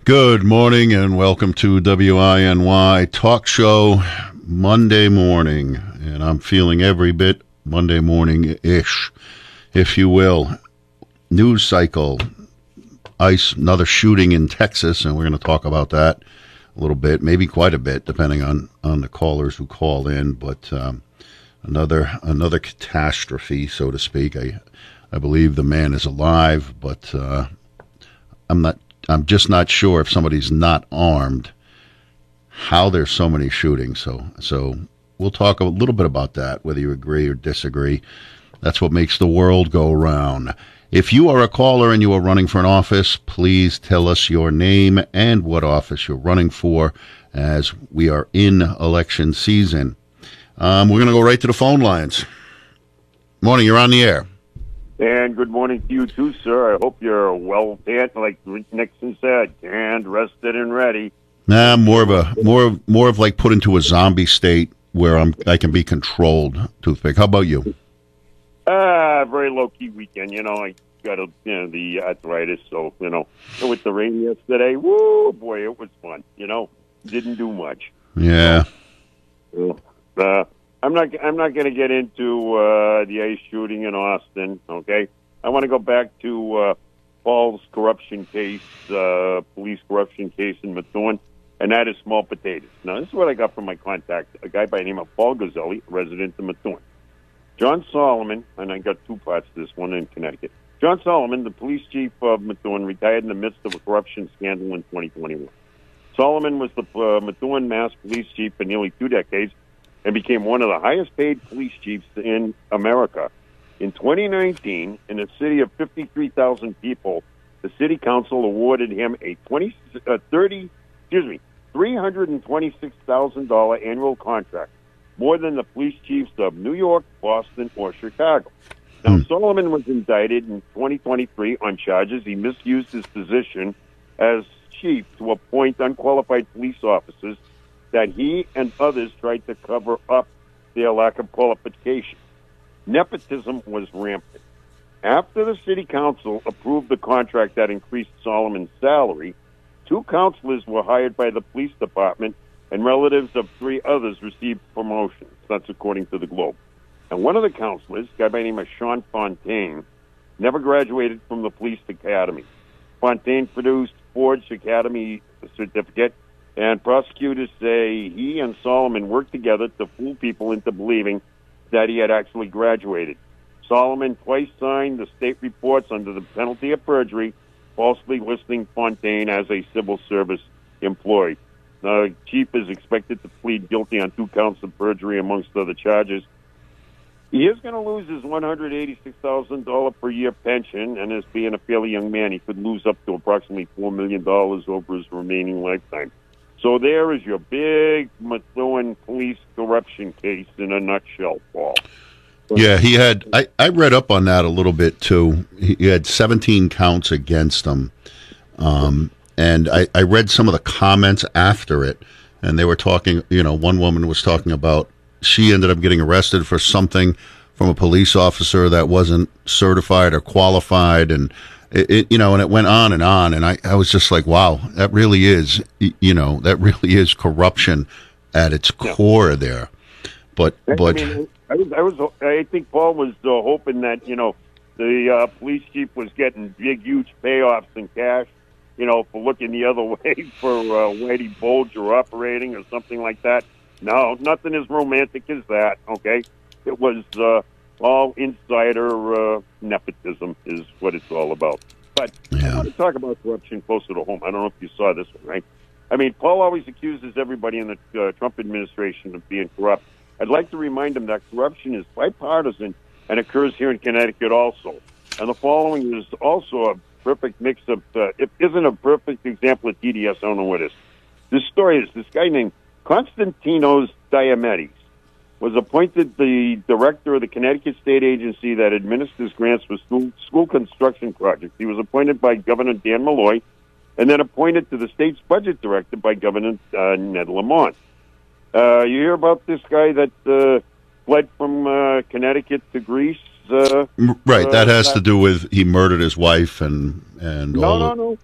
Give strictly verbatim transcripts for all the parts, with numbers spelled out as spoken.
Good morning and welcome to W I N Y Talk Show Monday morning. And I'm feeling every bit Monday morning-ish, if you will. News cycle. ICE, another shooting in Texas, and we're going to talk about that a little bit, maybe quite a bit, depending on, on the callers who call in. But um, another another catastrophe, so to speak. I I believe the man is alive, but uh, I'm not. I'm just not sure if somebody's not armed, how there's so many shootings. So, so we'll talk a little bit about that, whether you agree or disagree. That's what makes the world go round. If you are a caller and you are running for an office, please tell us your name and what office you're running for, as we are in election season. Um, we're going to go right to the phone lines. Morning, you're on the air. And good morning to you too, sir. I hope you're well fed, like Rick Nixon said, and rested and ready. Nah, more of a more more of like put into a zombie state where I'm I can be controlled. Toothpick. How about you? Ah, uh, very low key weekend. You know, I got a, you know the arthritis, so you know, with the rain yesterday, woo boy, it was fun. You know, didn't do much. Yeah. So, uh, I'm not. I'm not going to get into uh, the ICE shooting in Austin. Okay, I want to go back to uh, Paul's corruption case, uh, police corruption case in Methuen, and that is small potatoes. Now, this is what I got from my contact, a guy by the name of Paul Gazzelli, resident of Methuen. John Solomon, and I got two parts to this one in Connecticut. John Solomon, the police chief of Methuen, retired in the midst of a corruption scandal in twenty twenty-one. Solomon was the uh, Methuen Mass police chief for nearly two decades, and became one of the highest-paid police chiefs in America. In twenty nineteen, in a city of fifty-three thousand people, the city council awarded him a twenty, uh, thirty, excuse me, three hundred and twenty-six thousand dollar annual contract, more than the police chiefs of New York, Boston, or Chicago. Now, hmm. Solomon was indicted in twenty twenty-three on charges he misused his position as chief to appoint unqualified police officers that he and others tried to cover up their lack of qualification. Nepotism was rampant. After the city council approved the contract that increased Solomon's salary, two counselors were hired by the police department, and relatives of three others received promotions. That's according to the Globe. And one of the counselors, a guy by the name of Sean Fontaine, never graduated from the police academy. Fontaine produced Forged Academy certificate, and prosecutors say he and Solomon worked together to fool people into believing that he had actually graduated. Solomon twice signed the state reports under the penalty of perjury, falsely listing Fontaine as a civil service employee. The chief is expected to plead guilty on two counts of perjury, amongst other charges. He is going to lose his one hundred eighty-six thousand dollars per year pension, and as being a fairly young man, he could lose up to approximately four million dollars over his remaining lifetime. So there is your big Methuen police corruption case in a nutshell, Paul. Yeah, he had, I, I read up on that a little bit, too. He had seventeen counts against him. Um, and I, I read some of the comments after it, and they were talking, you know, one woman was talking about she ended up getting arrested for something from a police officer that wasn't certified or qualified, and It, it, you know, and it went on and on, and I, I was just like, wow, that really is, you know, that really is corruption at its yeah. core there. But, but I mean, I was, I was, I think Paul was uh, hoping that, you know, the uh, police chief was getting big, huge payoffs in cash, you know, for looking the other way for uh, Whitey Bulger operating or something like that. No, nothing as romantic as that. Okay, it was. Uh, All insider uh, nepotism is what it's all about. But yeah. I want to talk about corruption closer to home. I don't know if you saw this one, right? I mean, Paul always accuses everybody in the uh, Trump administration of being corrupt. I'd like to remind him that corruption is bipartisan and occurs here in Connecticut also. And the following is also a perfect mix of, uh, it isn't a perfect example of T D S, I don't know what it is. This story is this guy named Konstantinos Diamedes was appointed the director of the Connecticut State Agency that administers grants for school, school construction projects. He was appointed by Governor Dan Malloy and then appointed to the state's budget director by Governor uh, Ned Lamont. Uh, you hear about this guy that uh, fled from uh, Connecticut to Greece? Uh, right, that uh, has to do with he murdered his wife and, and no, all no, of... no, no,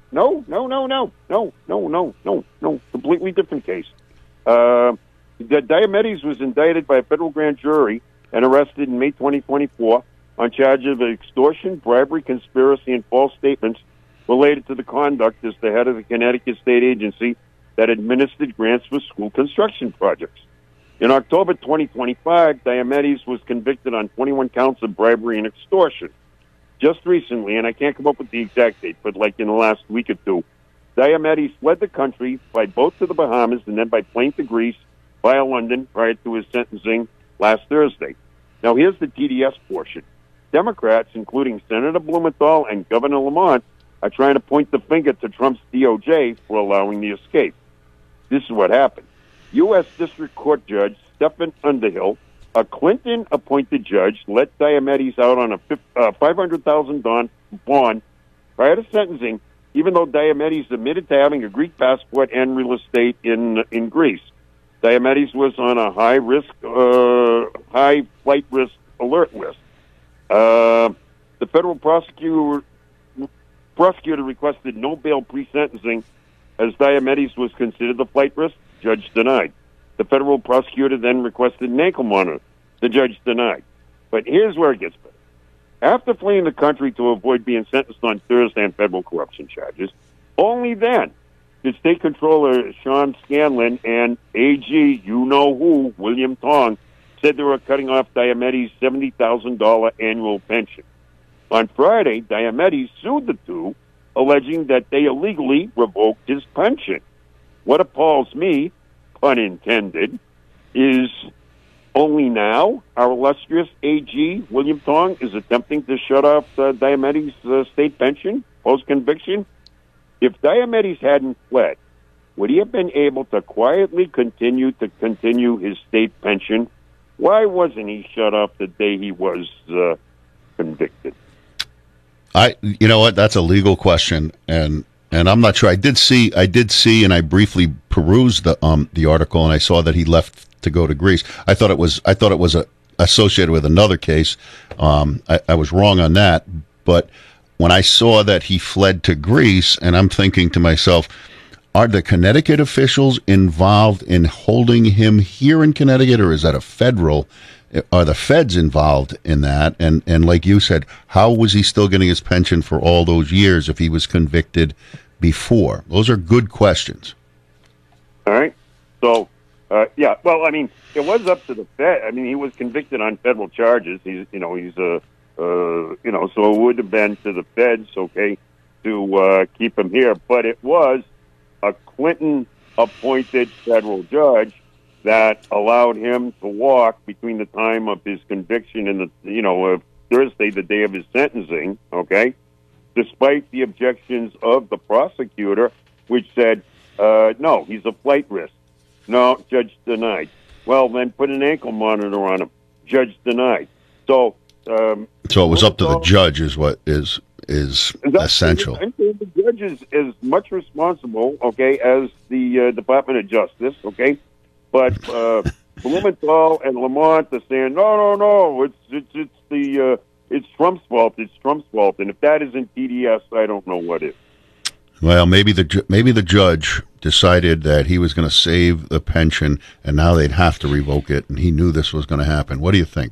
no, no, no, no, no, no, no, no, no. Completely different case. Uh, Diomedes was indicted by a federal grand jury and arrested in May twenty twenty-four on charges of extortion, bribery, conspiracy, and false statements related to the conduct as the head of the Connecticut state agency that administered grants for school construction projects. In October twenty twenty-five, Diomedes was convicted on twenty-one counts of bribery and extortion. Just recently, and I can't come up with the exact date, but like in the last week or two, Diomedes fled the country by boat to the Bahamas and then by plane to Greece via London prior to his sentencing last Thursday. Now, here's the T D S portion. Democrats, including Senator Blumenthal and Governor Lamont, are trying to point the finger to Trump's D O J for allowing the escape. This is what happened. U S District Court Judge Stephen Underhill, a Clinton-appointed judge, let Diomedes out on a uh, five hundred thousand dollars bond prior to sentencing, even though Diomedes admitted to having a Greek passport and real estate in in Greece. Diomedes was on a high-risk, uh, high-flight risk alert list. Uh, the federal prosecutor, prosecutor requested no bail pre-sentencing as Diomedes was considered a flight risk. Judge denied. The federal prosecutor then requested an ankle monitor. The judge denied. But here's where it gets better. After fleeing the country to avoid being sentenced on Thursday on federal corruption charges, only then did State Controller Sean Scanlon and A G, you-know-who, William Tong, said they were cutting off Diomedes' seventy thousand dollars annual pension. On Friday, Diomedes sued the two, alleging that they illegally revoked his pension. What appalls me, pun intended, is only now our illustrious A G, William Tong, is attempting to shut off uh, Diomedes' uh, state pension post-conviction. If Diomedes hadn't fled, would he have been able to quietly continue to continue his state pension? Why wasn't he shut off the day he was uh, convicted? I, you know what? That's a legal question, and and I'm not sure. I did see, I did see, and I briefly perused the um the article, and I saw that he left to go to Greece. I thought it was, I thought it was a, associated with another case. Um, I, I was wrong on that, but when I saw that he fled to Greece, and I'm thinking to myself, are the Connecticut officials involved in holding him here in Connecticut, or is that a federal? Are the feds involved in that? And and like you said, how was he still getting his pension for all those years if he was convicted before? Those are good questions. All right. So, uh, yeah. Well, I mean, it was up to the Fed. I mean, he was convicted on federal charges. He's, you know, he's a, uh, you know, so it would have been to the feds, okay, to uh, keep him here. But it was a Clinton-appointed federal judge that allowed him to walk between the time of his conviction and the, you know, uh, Thursday, the day of his sentencing, okay, despite the objections of the prosecutor, which said, uh, no, he's a flight risk. No, judge denied. Well, then put an ankle monitor on him. Judge denied. So, um, so it was up to the judge, is what is is essential. I'm saying the judge is as much responsible, okay, as the uh, Department of Justice, okay. But uh, Blumenthal and Lamont are saying, no, no, no, it's it's it's the uh, it's Trump's fault. It's Trump's fault, and if that isn't T D S, I don't know what is. Well, maybe the maybe the judge decided that he was going to save the pension, and now they'd have to revoke it, and he knew this was going to happen. What do you think?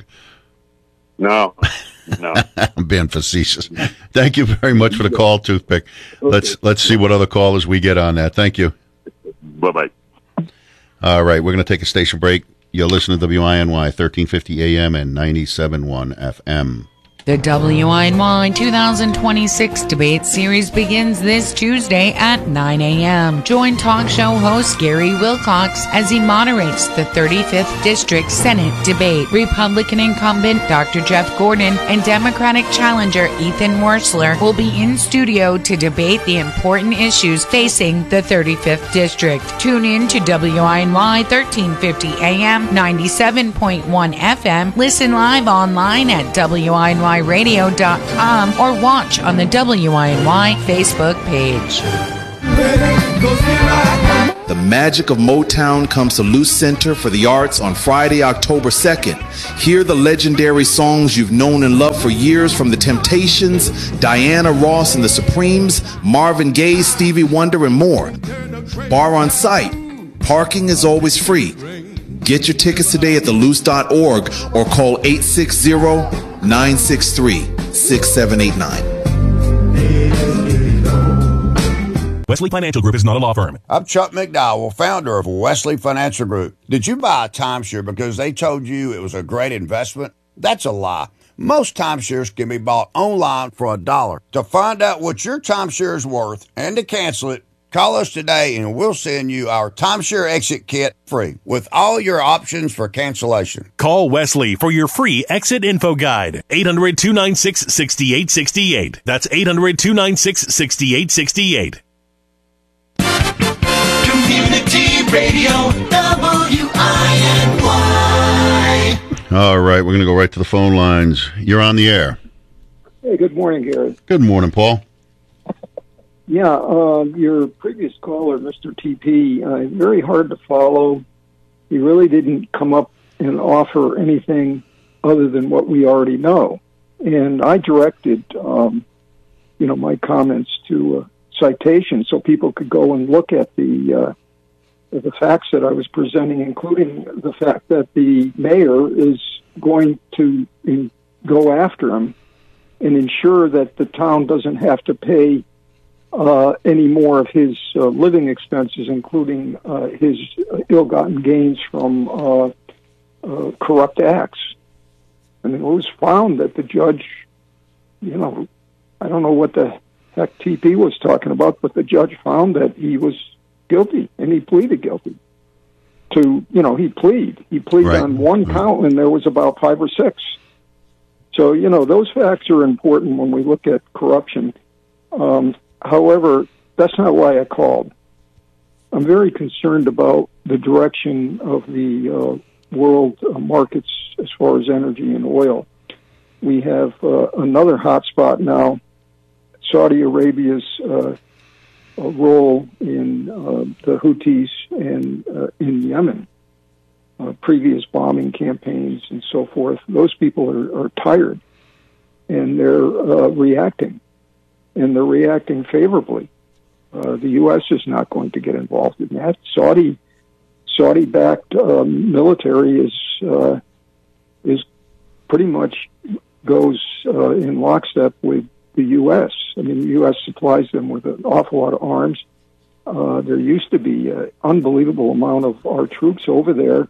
No, no, I'm being facetious. Thank you very much for the call, Toothpick. Okay. Let's let's see what other callers we get on that. Thank you. Bye bye. All right, we're going to take a station break. You're listening to W I N Y, thirteen fifty A M and ninety-seven point one F M. The W I N Y two thousand twenty-six debate series begins this Tuesday at nine a.m. Join talk show host Gary Wilcox as he moderates the thirty-fifth District Senate debate. Republican incumbent Doctor Jeff Gordon and Democratic challenger Ethan Wursler will be in studio to debate the important issues facing the thirty-fifth District. Tune in to W I N Y thirteen fifty A M, ninety-seven point one F M. Listen live online at W I N Y radio dot com or watch on the W I N Y Facebook page. The The magic of Motown comes to Luce Center for the Arts on Friday, October second. Hear the legendary songs you've known and loved for years from The Temptations, Diana Ross and the Supremes, Marvin Gaye, Stevie Wonder, and more. Bar on site. Parking is always free. Get your tickets today at the luce dot org or call eight six zero, nine six three, six seven eight nine. Wesley Financial Group is not a law firm. I'm Chuck McDowell, founder of Wesley Financial Group. Did you buy a timeshare because they told you it was a great investment? That's a lie. Most timeshares can be bought online for a dollar. To find out what your timeshare is worth and to cancel it, call us today and we'll send you our timeshare exit kit free with all your options for cancellation. Call Wesley for your free exit info guide. eight hundred, two nine six, six eight six eight. That's eight hundred, two nine six, six eight six eight. Community Radio, W I N Y. All right, we're going to go right to the phone lines. You're on the air. Hey, good morning, Gary. Good morning, Paul. Yeah, uh, your previous caller, Mister T P, uh, very hard to follow. He really didn't come up and offer anything other than what we already know. And I directed, um, you know, my comments to a citation so people could go and look at the uh, the facts that I was presenting, including the fact that the mayor is going to in, go after him and ensure that the town doesn't have to pay uh, any more of his uh, living expenses, including uh, his ill-gotten gains from uh, uh, corrupt acts. And it was found that the judge, you know, I don't know what the heck T P was talking about, but the judge found that he was guilty, and he pleaded guilty to, you know, he plead. He pleaded Right. on one count, and there was about five or six. So, you know, those facts are important when we look at corruption. Um, however, that's not why I called. I'm very concerned about the direction of the uh, world uh, markets as far as energy and oil. We have uh, another hot spot now, Saudi Arabia's uh, role in uh, the Houthis and uh, in Yemen, uh, previous bombing campaigns and so forth. Those people are, are tired, and they're uh, reacting, and they're reacting favorably. Uh, the U S is not going to get involved in that. Saudi, Saudi-backed um, military is uh, is pretty much goes uh, in lockstep with the U S. I mean, the U S supplies them with an awful lot of arms. Uh, there used to be an unbelievable amount of our troops over there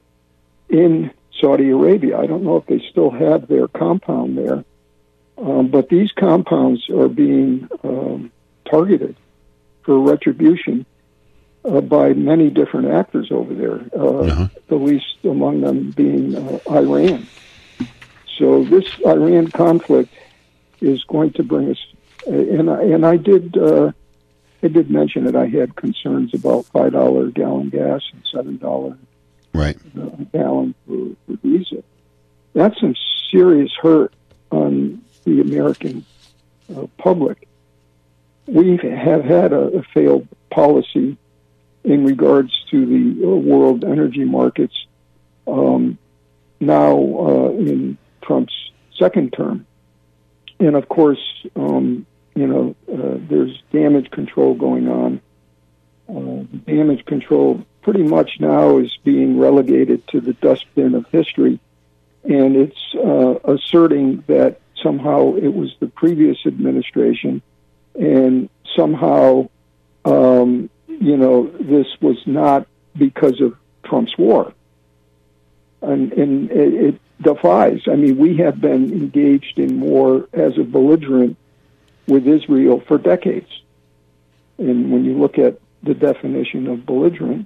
in Saudi Arabia. I don't know if they still have their compound there, um, but these compounds are being um, targeted for retribution uh, by many different actors over there, uh, uh-huh. the least among them being uh, Iran. So this Iran conflict is going to bring us, and I, and I did uh, I did mention that I had concerns about five dollar a gallon gas and seven dollar right a gallon for, for diesel. That's some serious hurt on the American uh, public. We have had a, a failed policy in regards to the uh, world energy markets um, now uh, in Trump's second term. And, of course, um, you know, uh, there's damage control going on. Uh, damage control pretty much now is being relegated to the dustbin of history, and it's uh, asserting that somehow it was the previous administration and somehow, um, you know, this was not because of Trump's war. And, and it, it defies. I mean, we have been engaged in war as a belligerent with Israel for decades. And when you look at the definition of belligerent,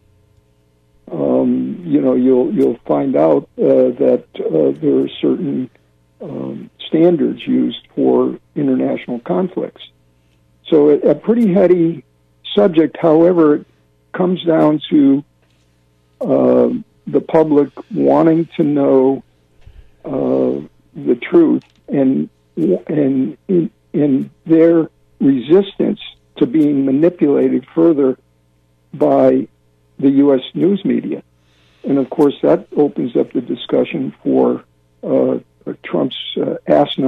um, you know, you'll you'll find out uh, that uh, there are certain um, standards used for international conflicts. So a, a pretty heady subject. However, it comes down to uh, the public wanting to know uh, the truth, and and in, in their resistance to being manipulated further by the U S news media. And, of course, that opens up the discussion for uh, Trump's uh, asinine